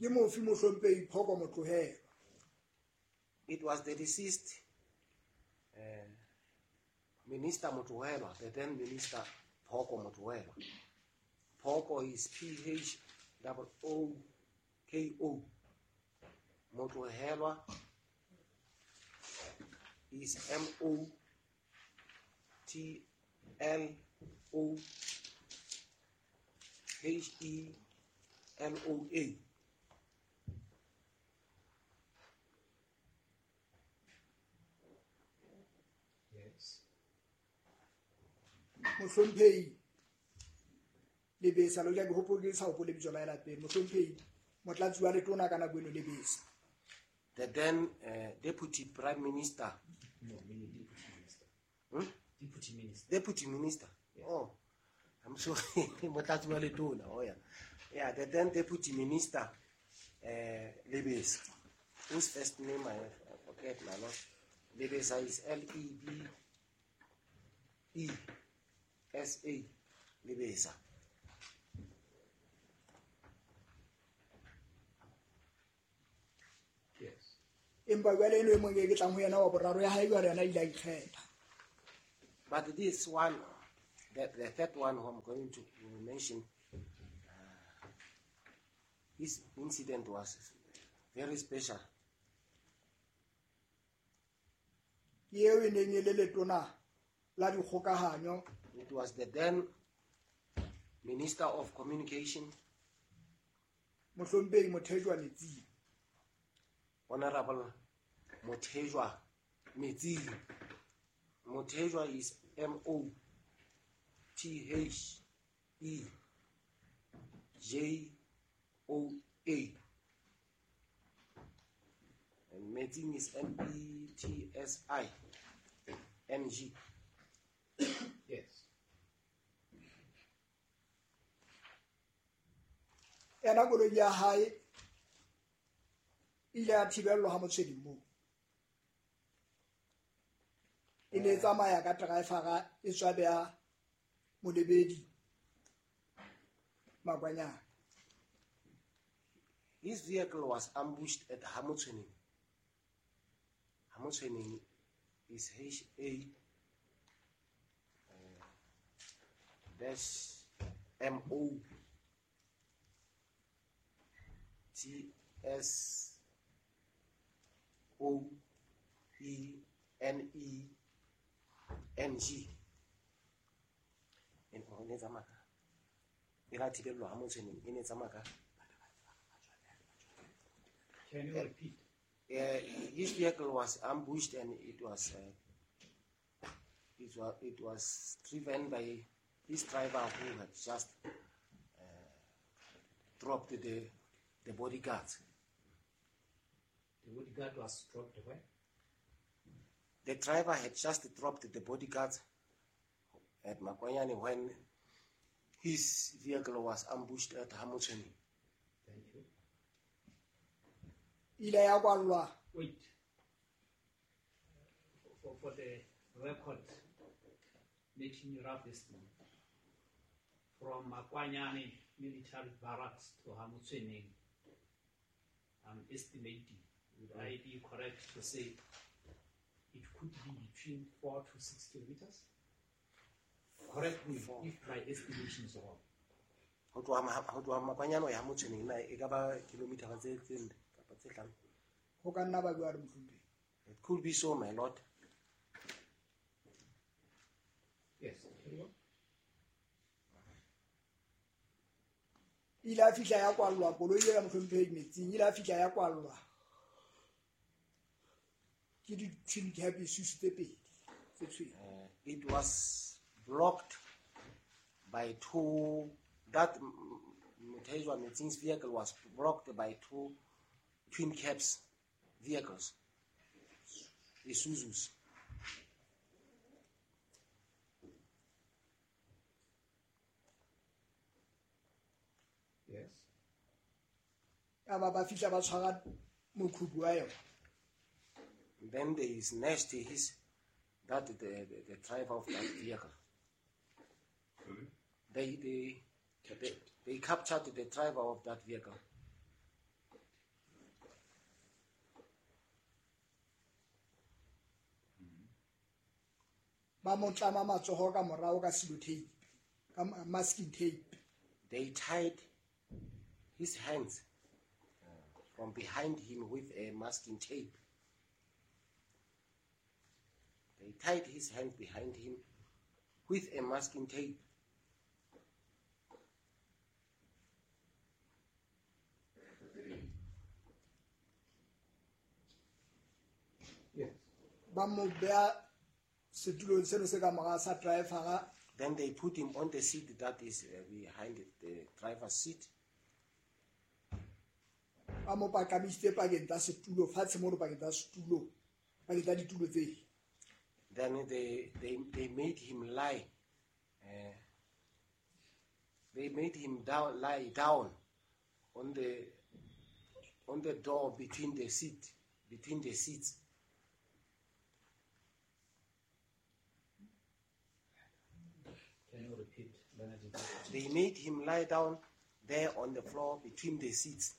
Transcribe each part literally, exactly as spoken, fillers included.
It was the deceased uh, Minister Motuhelwa, the then Minister Phoko Motuhelwa. Phoko is P H O O K O. Motuhelwa is M O T L O H E L O A. Yes. Mohlomphei lebesa lo ja go hopole sa hopole bitso la ela pele mohlomphei motlatsi le tona kana boelo lebesa. The then uh, Deputy Prime Minister. No, meaning Deputy Minister. Hmm? Deputy Minister. Deputy Minister. Yeah. Oh, I'm sorry. Motlatsi le tona. Oh yeah. Yeah, the then Deputy Minister uh, Lebesa. Whose first name I, I forget now. No? Lebesa is L E B E S A. Lebesa. Yes. Empa jwale eno e mong e ke tlang ho yena wa boraro ya hae jwale yana ile ikgetha. But this one, the, the third one who I'm going to mention, uh, this incident was very special. Yeo e neng e le letona la dikgokahanyo. It was the then Minister of Communication, Mohlomphei Mothejwa Metsing. Honorable Mothejwa Metsing. Mothejwa is M O T H E J O A. And Metsing is M E T S I N G. Yes. Ena koloi ya hae ile a thibelwa ha motshedi mo. E ne tsamaya ka driver e tswabe ya Molebedi Makwanyana. His vehicle was ambushed at Hamotsoning. Hamotsoning is H A uh, dash M O T S O E N E N G. In Onezamaka. Iratibelo Hamotsoning in Ezamaka. Can you repeat? Uh, his vehicle was ambushed and it was uh, it was it was driven by his driver who had just uh, dropped the the bodyguards. The bodyguard was dropped away. The driver had just dropped the bodyguards at Makwanyane when his vehicle was ambushed at Hamotsoning. Thank you. Ile ya kwalwa. Wait. For, for the record, making you wrap this thing. From Makwanyane military barracks to Hamotsoning, I'm estimating, would I be correct to say it could be between four to six kilometers? Correct me if my estimation is wrong. Ho tloha Makwanyane ya Hamotsoning na e ka ba kilometer tse tse kapa tse hlano. Ho ka nna ba jwa Mohlomphei. It could be so, my lord. Yes. Here you go. Ile a fihla ya kwallwa koloi ya Mohlomphei Metsing ile a fihla ya kwallwa. Ke di twin cab isusu tse pedi tse tshweu. It was blocked by two. That Mothejwa Metsing's vehicle was blocked by two twin cabs vehicles, Isuzus. Yes. Aba ba fihla ba tshwara mokhukhu wa yona. Then there is next his that the, the, the driver of that vehicle. Mm-hmm. They they, they they captured the driver of that vehicle. ba mo tlama matsogo ka morago ka silo tape ka ma- masking tape. They tied his hands from behind him with a masking tape. They tied his hands behind him with a masking tape. Yes. Ba mo bea setulong seno se ka morago sa driver. Then they put him on the seat that is uh, behind the driver's seat. Ba mo pakamisitse pakeng tsa setulo fatshe mo pakeng tsa setulo pakeng tsa ditulo tse. Then they, they, they made him lie. Uh, they made him down, lie down on the on the door between the seat, between the seats. Can you repeat? Benedict? They made him lie down there on the floor between the seats.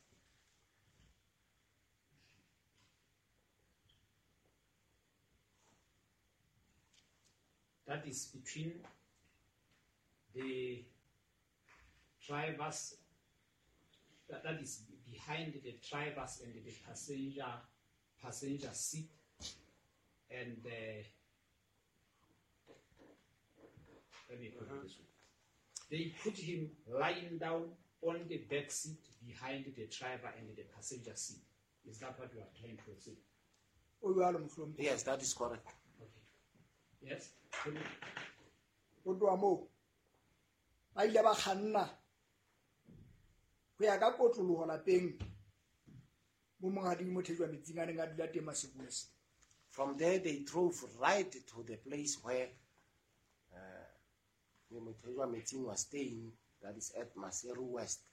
That is between the drivers, that, that is behind the drivers and the passenger passenger seat, and uh, let me put it this way. They put him lying down on the back seat behind the driver and the passenger seat. Is that what you are trying to say? O jalo mohlomong. Yes, that is correct. Okay. Yes? Tell me. Go tloa moo ba ile ba kganna go ya ka kotlologo lapeng mo mongading mo thejwa metsing a neng a dula teng Masebusi. From there, they drove right to the place where uh, Mutejwa Meeting was staying, that is at Maseru West.